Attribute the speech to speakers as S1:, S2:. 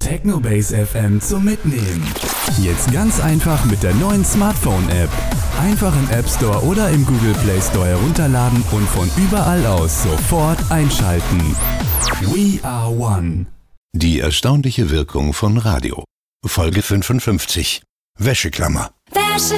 S1: Technobase FM zum Mitnehmen. Jetzt ganz einfach mit der neuen Smartphone-App. Einfach im App Store oder im Google Play Store herunterladen und von überall aus sofort einschalten. We are one.
S2: Die erstaunliche Wirkung von Radio. Folge 55. Wäscheklammer.